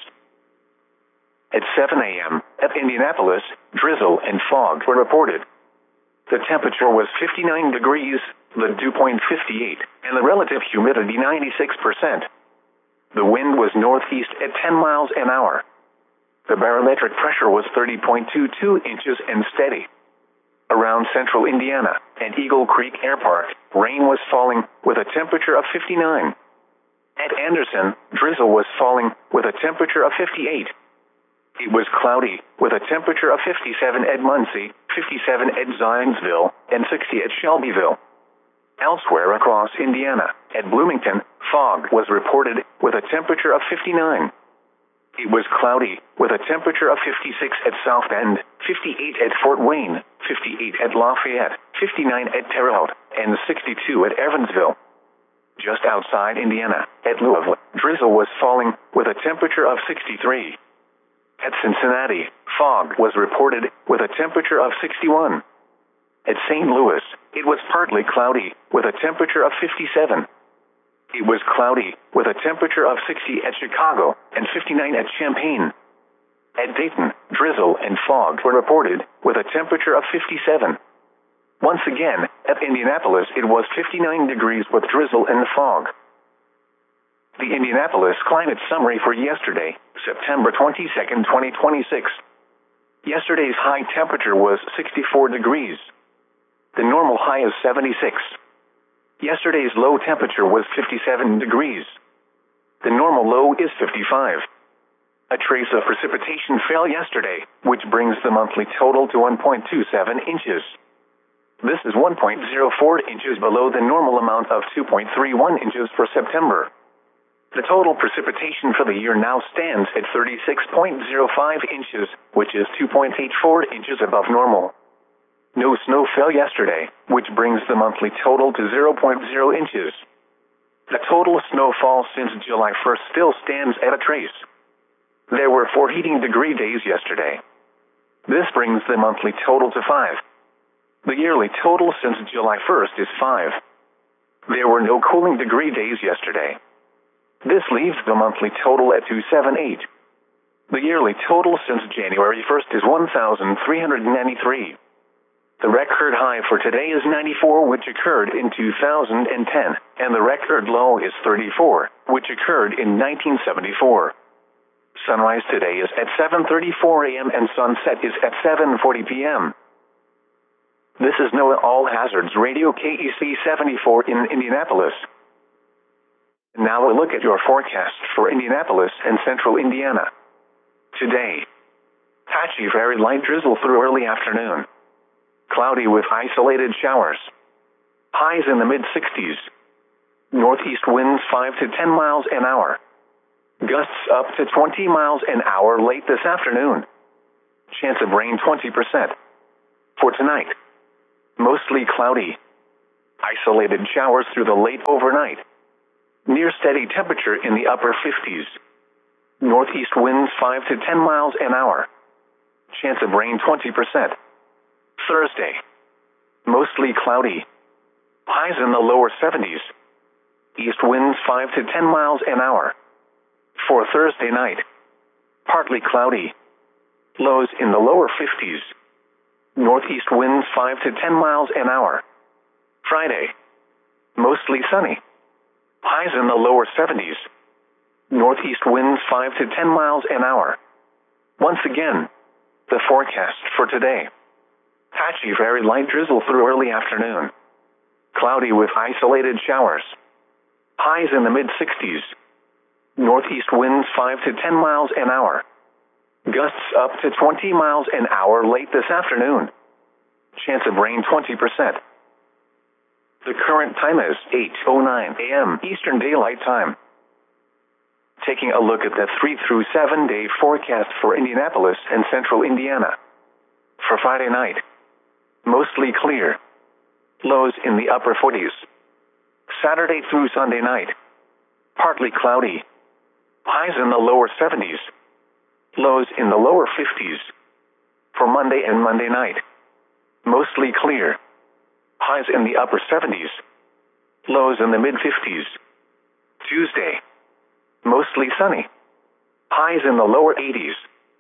At seven a.m., at Indianapolis, drizzle and fog were reported. The temperature was fifty-nine degrees, the dew point fifty-eight, and the relative humidity ninety-six percent. The wind was northeast at ten miles an hour. The barometric pressure was thirty point two two inches and steady. Around central Indiana and Eagle Creek Air Park, rain was falling with a temperature of fifty-nine. At Anderson, drizzle was falling with a temperature of fifty-eight. It was cloudy, with a temperature of fifty-seven at Muncie, fifty-seven at Zionsville, and sixty at Shelbyville. Elsewhere across Indiana, at Bloomington, fog was reported with a temperature of fifty-nine. It was cloudy, with a temperature of fifty-six at South Bend, fifty-eight at Fort Wayne, fifty-eight at Lafayette, fifty-nine at Terre Haute, and sixty-two at Evansville. Just outside Indiana, at Louisville, drizzle was falling with a temperature of sixty-three. At Cincinnati, fog was reported with a temperature of sixty-one. At Saint Louis, it was partly cloudy with a temperature of fifty-seven. It was cloudy with a temperature of sixty at Chicago and fifty-nine at Champaign. At Dayton, drizzle and fog were reported with a temperature of fifty-seven. Once again, at Indianapolis it was fifty-nine degrees with drizzle and fog. The Indianapolis climate summary for yesterday, September twenty-second, twenty twenty-six. Yesterday's high temperature was sixty-four degrees. The normal high is seventy-six. Yesterday's low temperature was fifty-seven degrees. The normal low is fifty-five. A trace of precipitation fell yesterday, which brings the monthly total to one point two seven inches. This is one point zero four inches below the normal amount of two point three one inches for September. The total precipitation for the year now stands at thirty-six point zero five inches, which is two point eight four inches above normal. No snow fell yesterday, which brings the monthly total to zero point zero inches. The total snowfall since July first still stands at a trace. There were four heating degree days yesterday. This brings the monthly total to five. The yearly total since July first is five. There were no cooling degree days yesterday. This leaves the monthly total at two hundred seventy-eight. The yearly total since January first is one thousand three hundred ninety-three. The record high for today is ninety-four, which occurred in two thousand ten, and the record low is thirty-four, which occurred in nineteen seventy-four. Sunrise today is at seven thirty-four a.m. and sunset is at seven forty p.m. This is NOAA All Hazards Radio K E C seventy-four in Indianapolis. Now a look at your forecast for Indianapolis and central Indiana. Today, patchy very light drizzle through early afternoon. Cloudy with isolated showers. Highs in the mid-sixties. Northeast winds five to ten miles an hour. Gusts up to twenty miles an hour late this afternoon. Chance of rain twenty percent. For tonight, mostly cloudy. Isolated showers through the late overnight. Near steady temperature in the upper fifties. Northeast winds five to ten miles an hour. Chance of rain twenty percent. Thursday, mostly cloudy. Highs in the lower seventies. East winds five to ten miles an hour. For Thursday night, partly cloudy. Lows in the lower fifties. Northeast winds five to ten miles an hour. Friday, mostly sunny. Highs in the lower seventies. Northeast winds five to ten miles an hour. Once again, the forecast for today. Patchy very light drizzle through early afternoon. Cloudy with isolated showers. Highs in the mid-sixties. Northeast winds five to ten miles an hour. Gusts up to twenty miles an hour late this afternoon. Chance of rain twenty percent. The current time is eight oh nine a m Eastern Daylight Time. Taking a look at the three through seven day forecast for Indianapolis and central Indiana. For Friday night, mostly clear. Lows in the upper forties. Saturday through Sunday night, partly cloudy. Highs in the lower seventies. Lows in the lower fifties. For Monday and Monday night, mostly clear. Highs in the upper seventies. Lows in the mid-fifties. Tuesday, mostly sunny. Highs in the lower eighties.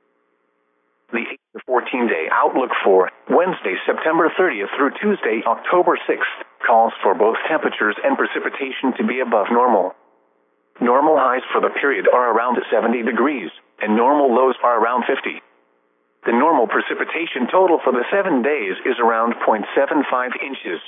The eight to fourteen day outlook for Wednesday, September thirtieth through Tuesday, October sixth, calls for both temperatures and precipitation to be above normal. Normal highs for the period are around seventy degrees, and normal lows are around fifty. The normal precipitation total for the seven days is around zero point seven five inches.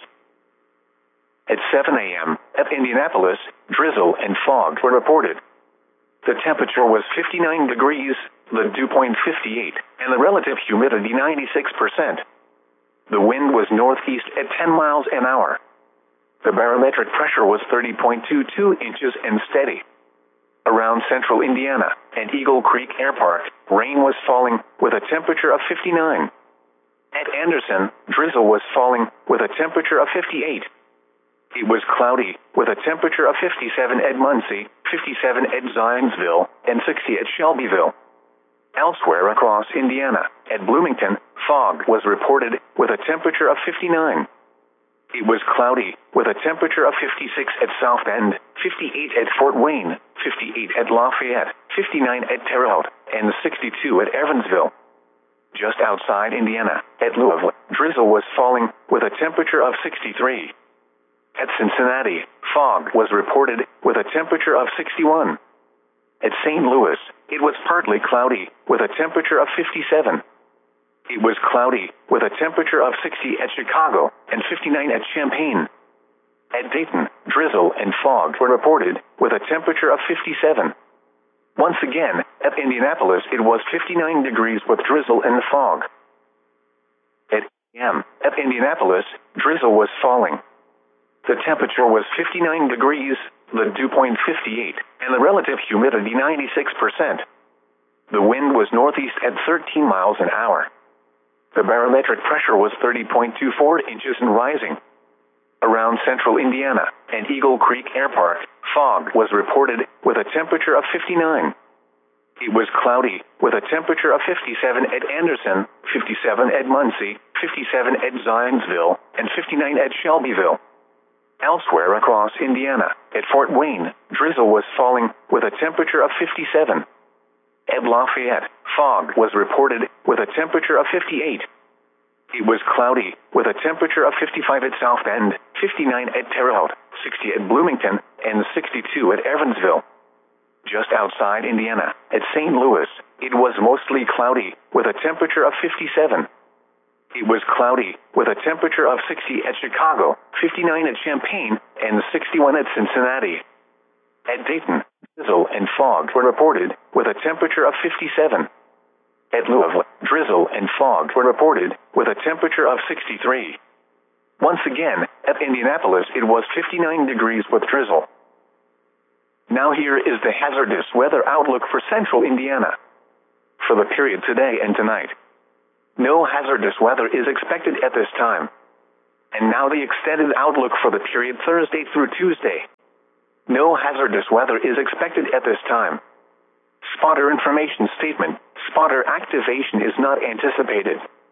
At seven a m at Indianapolis, drizzle and fog were reported. The temperature was fifty-nine degrees, the dew point fifty-eight, and the relative humidity ninety-six percent. The wind was northeast at ten miles an hour. The barometric pressure was thirty point two two inches and steady. Around central Indiana and Eagle Creek Air Park, rain was falling with a temperature of fifty-nine. At Anderson, drizzle was falling with a temperature of fifty-eight. It was cloudy with a temperature of fifty-seven at Muncie, fifty-seven at Zionsville, and sixty at Shelbyville. Elsewhere across Indiana, at Bloomington, fog was reported with a temperature of fifty-nine. It was cloudy with a temperature of fifty-six at South Bend, fifty-eight at Fort Wayne, fifty-eight at Lafayette, fifty-nine at Terre Haute, and sixty-two at Evansville. Just outside Indiana, at Louisville, drizzle was falling with a temperature of sixty-three. At Cincinnati, fog was reported with a temperature of sixty-one. At Saint Louis, it was partly cloudy with a temperature of fifty-seven. It was cloudy with a temperature of sixty at Chicago and fifty-nine at Champaign. At Dayton, drizzle and fog were reported with a temperature of fifty-seven. Once again, at Indianapolis it was fifty-nine degrees with drizzle and fog. At eight a m at Indianapolis, drizzle was falling. The temperature was fifty-nine degrees, the dew point fifty-eight, and the relative humidity ninety-six percent. The wind was northeast at thirteen miles an hour. The barometric pressure was thirty point two four inches and rising. Around central Indiana and Eagle Creek Air Park, fog was reported with a temperature of fifty-nine. It was cloudy with a temperature of fifty-seven at Anderson, fifty-seven at Muncie, fifty-seven at Zionsville, and fifty-nine at Shelbyville. Elsewhere across Indiana, at Fort Wayne, drizzle was falling with a temperature of fifty-seven. At Lafayette, fog was reported with a temperature of fifty-eight. It was cloudy with a temperature of fifty-five at South Bend, fifty-nine at Terre Haute, sixty at Bloomington, and sixty-two at Evansville. Just outside Indiana, at Saint Louis, it was mostly cloudy with a temperature of fifty-seven. It was cloudy with a temperature of sixty at Chicago, fifty-nine at Champaign, and sixty-one at Cincinnati. At Dayton, drizzle and fog were reported with a temperature of fifty-seven. At Louisville, drizzle and fog were reported with a temperature of sixty-three. Once again, at Indianapolis it was fifty-nine degrees with drizzle. Now here is the hazardous weather outlook for central Indiana. For the period today and tonight, no hazardous weather is expected at this time. And now the extended outlook for the period Thursday through Tuesday. No hazardous weather is expected at this time. Spotter information statement. Spotter activation is not anticipated.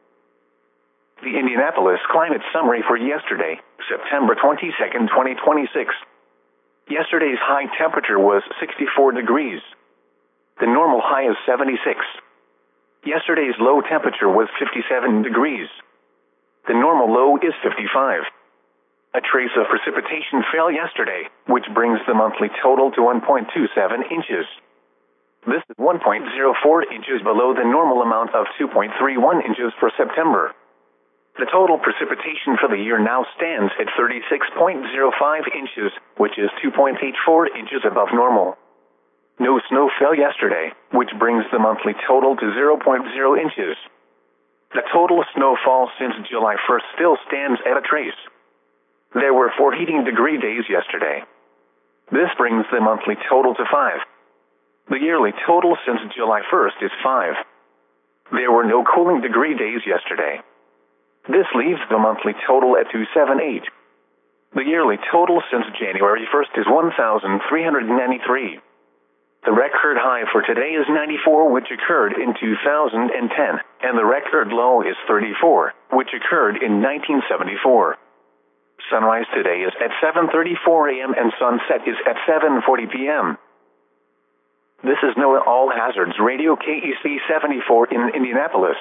The Indianapolis climate summary for yesterday, September twenty-second, twenty twenty-six. Yesterday's high temperature was sixty-four degrees. The normal high is seventy-six. Yesterday's low temperature was fifty-seven degrees. The normal low is fifty-five. A trace of precipitation fell yesterday, which brings the monthly total to one point two seven inches. This is one point zero four inches below the normal amount of two point three one inches for September. The total precipitation for the year now stands at thirty-six point zero five inches, which is two point eight four inches above normal. No snow fell yesterday, which brings the monthly total to zero point zero inches. The total snowfall since July first still stands at a trace. There were four heating degree days yesterday. This brings the monthly total to five. The yearly total since July first is five. There were no cooling degree days yesterday. This leaves the monthly total at two hundred seventy-eight. The yearly total since January first is one thousand three hundred ninety-three. The record high for today is ninety-four, which occurred in two thousand ten, and the record low is thirty-four, which occurred in nineteen seventy-four. Sunrise today is at seven thirty-four a m and sunset is at seven forty p m This is NOAA All Hazards Radio K E C seventy-four in Indianapolis.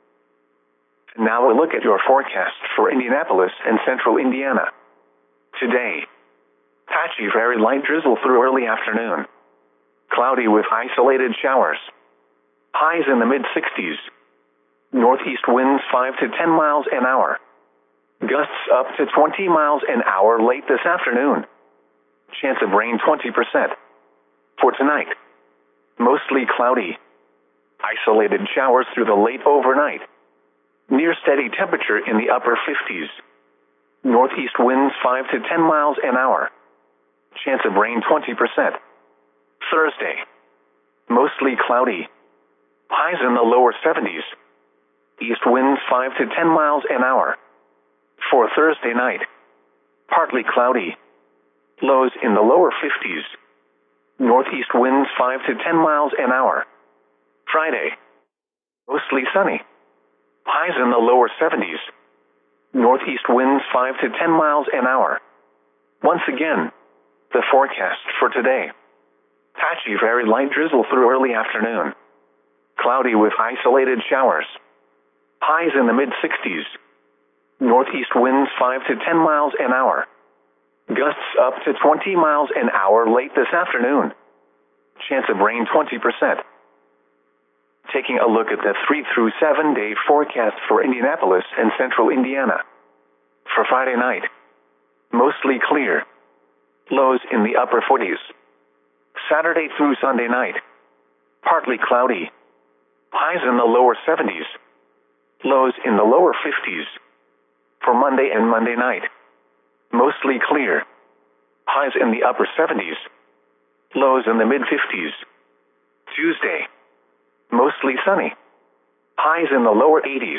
Now a look at your forecast for Indianapolis and central Indiana. Today, patchy very light drizzle through early afternoon. Cloudy with isolated showers. Highs in the mid sixties. Northeast winds five to ten miles an hour. Gusts up to twenty miles an hour late this afternoon. Chance of rain twenty percent. For tonight, mostly cloudy. Isolated showers through the late overnight. Near steady temperature in the upper fifties. Northeast winds five to ten miles an hour. Chance of rain twenty percent. Thursday, mostly cloudy. Highs in the lower seventies. East winds five to ten miles an hour. For Thursday night, partly cloudy. Lows in the lower fifties. Northeast winds five to ten miles an hour. Friday, mostly sunny. Highs in the lower seventies. Northeast winds five to ten miles an hour. Once again, the forecast for today. Patchy very light drizzle through early afternoon. Cloudy with isolated showers. Highs in the mid sixties. Northeast winds five to ten miles an hour. Gusts up to twenty miles an hour late this afternoon. Chance of rain twenty percent. Taking a look at the three through seven day forecast for Indianapolis and central Indiana. For Friday night, mostly clear. Lows in the upper forties. Saturday through Sunday night, partly cloudy. Highs in the lower seventies. Lows in the lower fifties. For Monday and Monday night, mostly clear. Highs in the upper seventies. Lows in the mid fifties. Tuesday, mostly sunny. Highs in the lower eighties.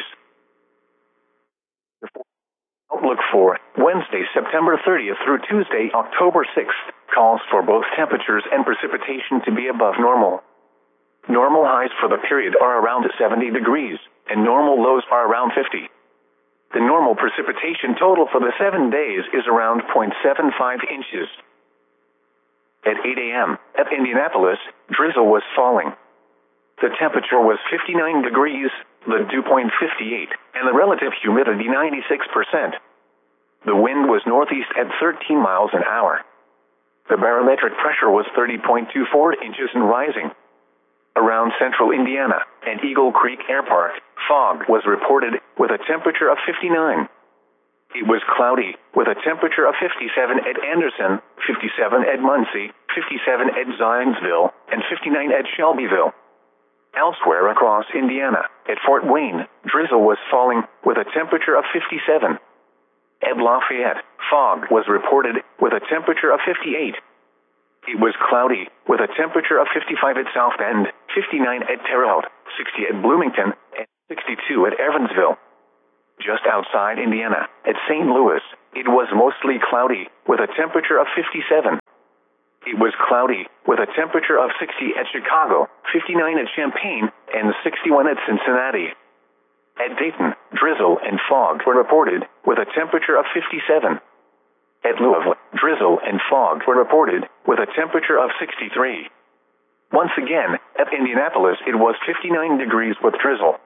Outlook for Wednesday, September thirtieth through Tuesday, October sixth, calls for both temperatures and precipitation to be above normal. Normal highs for the period are around seventy degrees, and normal lows are around fifty. The normal precipitation total for the seven days is around zero point seven five inches. At eight a m at Indianapolis, drizzle was falling. The temperature was fifty-nine degrees, the dew point fifty-eight, and the relative humidity ninety-six percent. The wind was northeast at thirteen miles an hour. The barometric pressure was thirty point two four inches and rising. Around central Indiana and Eagle Creek Airpark, fog was reported with a temperature of fifty-nine. It was cloudy with a temperature of fifty-seven at Anderson, fifty-seven at Muncie, fifty-seven at Zionsville, and fifty-nine at Shelbyville. Elsewhere across Indiana, at Fort Wayne, drizzle was falling with a temperature of fifty-seven. At Lafayette, fog was reported with a temperature of fifty-eight. It was cloudy, with a temperature of fifty-five at South Bend, fifty-nine at Terre Haute, sixty at Bloomington, and sixty-two at Evansville. Just outside Indiana, at Saint Louis, it was mostly cloudy, with a temperature of fifty-seven. It was cloudy, with a temperature of sixty at Chicago, fifty-nine at Champaign, and sixty-one at Cincinnati. At Dayton, drizzle and fog were reported, with a temperature of fifty-seven. At Louisville, drizzle and fog were reported, with a temperature of sixty-three. Once again, at Indianapolis it was fifty-nine degrees with drizzle.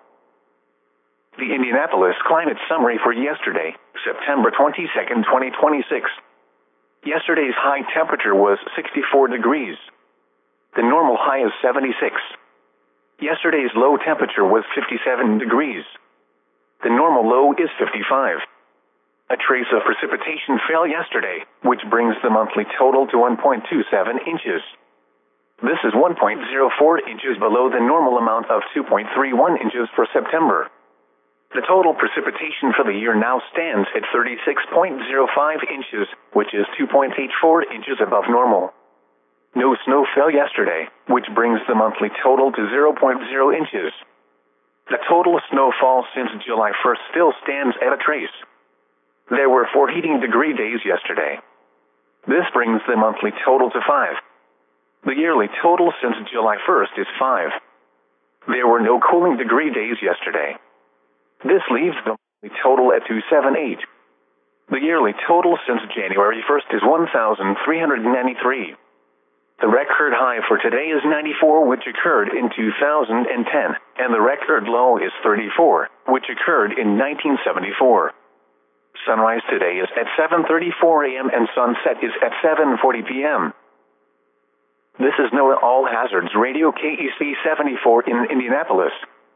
The Indianapolis climate summary for yesterday, September twenty-second, twenty twenty-six. Yesterday's high temperature was sixty-four degrees. The normal high is seventy-six. Yesterday's low temperature was fifty-seven degrees. The normal low is fifty-five. A trace of precipitation fell yesterday, which brings the monthly total to one point two seven inches. This is one point zero four inches below the normal amount of two point three one inches for September. The total precipitation for the year now stands at thirty-six point zero five inches, which is two point eight four inches above normal. No snow fell yesterday, which brings the monthly total to zero point zero inches. The total snowfall since July first still stands at a trace. There were four heating degree days yesterday. This brings the monthly total to five. The yearly total since July first is five. There were no cooling degree days yesterday. This leaves the monthly total at two hundred seventy-eight. The yearly total since January first is one thousand three hundred ninety-three. The record high for today is ninety-four, which occurred in two thousand ten, and the record low is thirty-four, which occurred in nineteen seventy-four. Sunrise today is at seven thirty-four a m and sunset is at seven forty p m This is NOAA All Hazards Radio K E C seventy-four in Indianapolis.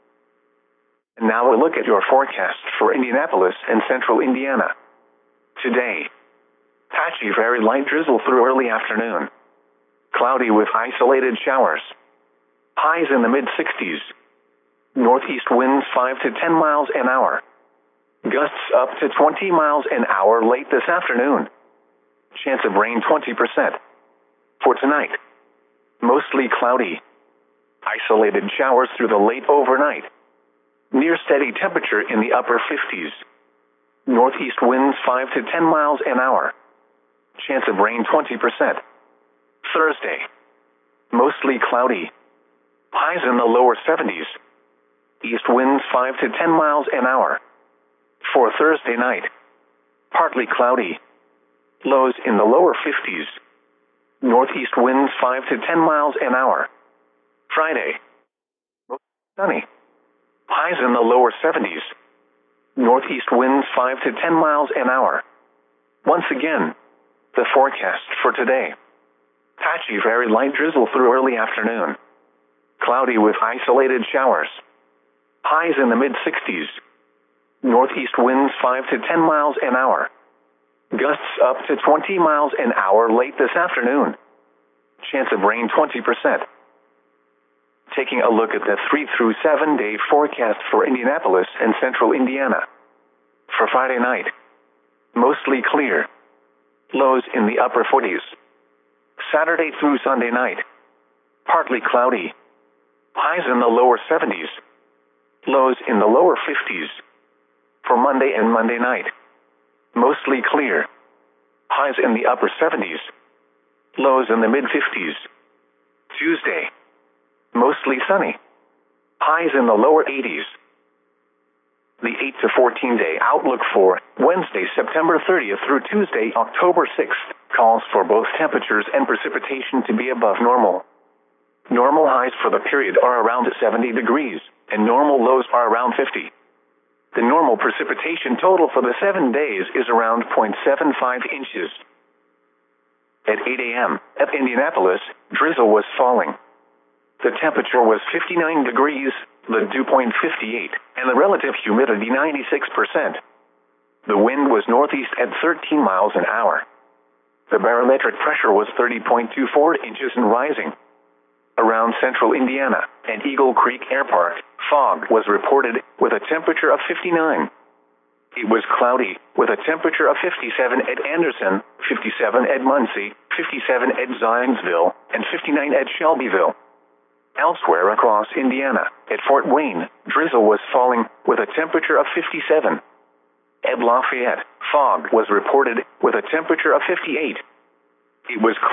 And now we'll look at your forecast for Indianapolis and central Indiana. Today, patchy very light drizzle through early afternoon. Cloudy with isolated showers. Highs in the mid sixties. Northeast winds five to ten miles an hour. Gusts up to twenty miles an hour late this afternoon. Chance of rain twenty percent. For tonight, mostly cloudy. Isolated showers through the late overnight. Near steady temperature in the upper fifties. Northeast winds five to ten miles an hour. Chance of rain twenty percent. Thursday, mostly cloudy. Highs in the lower seventies. East winds five to ten miles an hour. For Thursday night, partly cloudy. Lows in the lower fifties. Northeast winds five to ten miles an hour. Friday, sunny. Highs in the lower seventies. Northeast winds five to ten miles an hour. Once again, the forecast for today. Patchy very light drizzle through early afternoon. Cloudy with isolated showers. Highs in the mid sixties. Northeast winds five to ten miles an hour. Gusts up to twenty miles an hour late this afternoon. Chance of rain twenty percent. Taking a look at the three through seven day forecast for Indianapolis and central Indiana. For Friday night, mostly clear. Lows in the upper forties. Saturday through Sunday night, partly cloudy. Highs in the lower seventies. Lows in the lower fifties. For Monday and Monday night, mostly clear. Highs in the upper seventies. Lows in the mid fifties. Tuesday, mostly sunny. Highs in the lower eighties. The eight to fourteen day outlook for Wednesday, September thirtieth through Tuesday, October sixth, calls for both temperatures and precipitation to be above normal. Normal highs for the period are around seventy degrees, and normal lows are around fifty. The normal precipitation total for the seven days is around zero point seven five inches. At eight a m at Indianapolis, drizzle was falling. The temperature was fifty-nine degrees, the dew point fifty-eight, and the relative humidity ninety-six percent. The wind was northeast at thirteen miles an hour. The barometric pressure was thirty point two four inches and rising. Around central Indiana and Eagle Creek Air Park, fog was reported with a temperature of fifty-nine. It was cloudy with a temperature of fifty-seven at Anderson, fifty-seven at Muncie, fifty-seven at Zionsville, and fifty-nine at Shelbyville. Elsewhere across Indiana, at Fort Wayne, drizzle was falling, with a temperature of fifty-seven. At Lafayette, fog was reported, with a temperature of fifty-eight. It was